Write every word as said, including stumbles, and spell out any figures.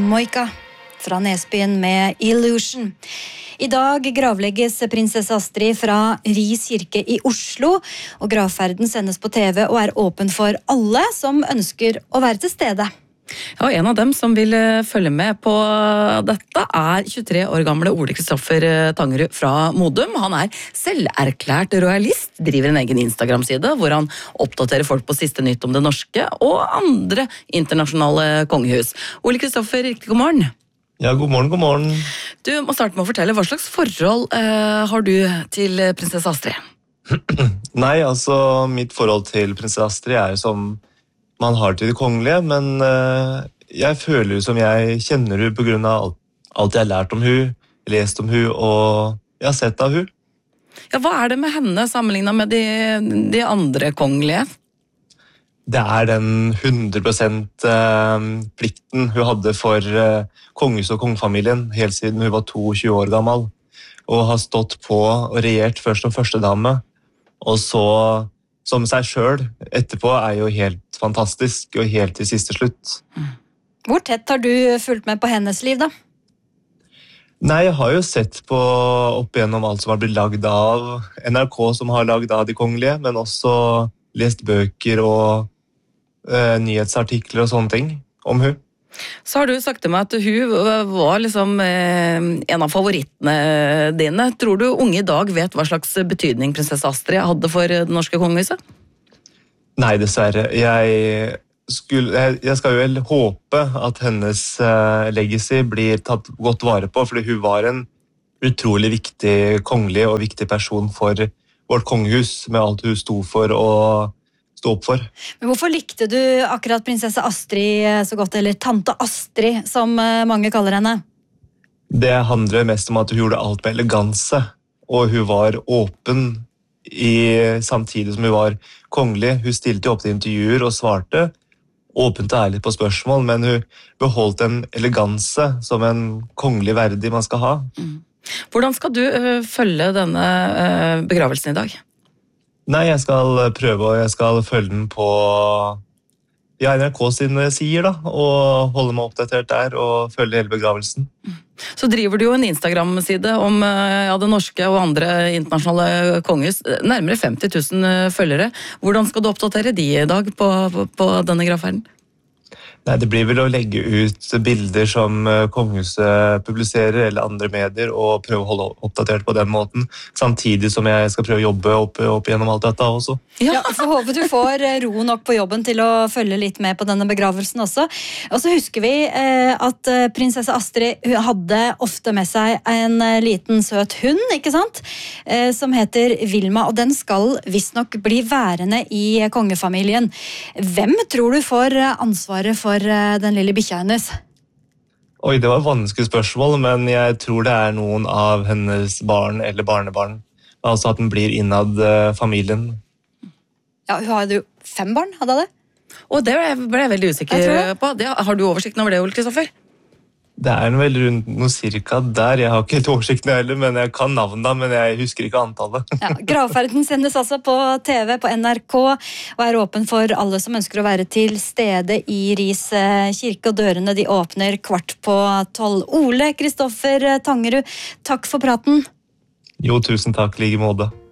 Moika fra Nesbyen med Illusion. I dag gravlegges prinsesse Astrid fra Ris kirke i Oslo, og gravferden sendes på T V og er åpen for alle som ønsker å være til stede. Ja, en av dem som vil følge med på dette er tjuetre år gamle Ole Kristoffer Tangerud fra Modum. Han er selverklært royalist, driver en egen Instagram-side hvor han oppdaterer folk på siste nytt om det norske og andre internasjonale kongehus. Ole Kristoffer, riktig god morgen. Ja, god morgen, god morgen. Du må starte med å fortelle, hva slags forhold eh, har du til prinsesse Astrid? Nei, altså, mitt forhold til prinsesse Astrid er jo som man har til det kongelige, men uh, jeg føler som jeg kjenner hun på grunn av alt, alt jeg har lært om hun, lest om hun, og jeg har sett av hun. Ja, hva er det med henne sammenlignet med de, de andre kongelige? Det er den hundre prosent uh, plikten hun hadde for uh, kongehuset og kongefamilien, helt siden hun var tjueto år gammel, og har stått på og regjert først som første dame, og så som seg selv etterpå er jo helt fantastisk og helt til siste slutt. Hvor tett har du fulgt med på hennes liv da? Nei, jeg har jo sett på opp igjennom alt som har blitt lagd av N R K som har lagd av de kongelige, men også lest bøker og uh, nyhetsartikler og sånne ting om hun. Så har du sagt til meg at hun var liksom eh, en av favorittene dine. Tror du unge i dag vet hva slags betydning prinsesse Astrid hadde for det norske kongehuset? Nei, dessverre. Jeg, skulle, jeg, jeg skal jo vel håpe at hennes uh, legacy blir tatt godt vare på, fordi hun var en utrolig viktig kongelig og viktig person for vårt kongehus, med alt hun sto for og stå opp for. Men hvorfor likte du akkurat prinsesse Astrid så godt, eller tante Astrid, som mange kaller henne? Det handler mest om at hun gjorde alt med eleganse, og hun var åpen i, samtidig som hun var kongelig. Hun stilte opp til intervjuer og svarte åpent og ærlig på spørsmål, men hun beholdt en eleganse som en kongelig verdig man skal ha. Mm. Hvordan skal du uh, følge denne uh, begravelsen i dag? Nei, jeg skal prøve, og jeg skal følge den på ja, N R K sine sider, da, og holde meg oppdatert der, og følge hele begravelsen. Så driver du jo en Instagram-side om ja, det norske og andre internasjonale kongehus, nærmere femti tusen følgere. Hvordan skal du oppdatere de i dag på, på, på denne gravferden? Nei, det blir vel å legge ut bilder som kongehuset publiserer, eller andre medier, og prøve å holde oppdatert på den måten, samtidig som jeg skal prøve å jobbe opp, opp gjennom alt dette også. Ja, jeg får håpe du får ro nok på jobben til å følge litt med på denne begravelsen også. Og så husker vi eh, at prinsesse Astrid hadde ofte med seg en liten søt hund, ikke sant? Eh, som heter Vilma, og den skal visst nok bli værende i kongefamilien. Hvem tror du får ansvaret for den lille bikkja hennes? Oi, det var et vanskelig spørsmål, men jeg tror det er noen av hennes barn eller barnebarn. Altså at den blir innad familien. Ja, hun hadde jo fem barn, hadde hun det? Og det ble jeg, ble jeg veldig usikker på. Det, har du oversikten over det, Ole Kristoffer? Det er vel rundt noe cirka der. Jeg har ikke helt oversikten heller, men jeg kan navnet, men jeg husker ikke antallet. Ja, gravferden sendes altså på T V på N R K, og er åpen for alle som ønsker å være til stede i Ris kirke, og dørene de åpner kvart på tolv. Ole Kristoffer Tangerud, takk for praten. Jo, tusen takk, like måte.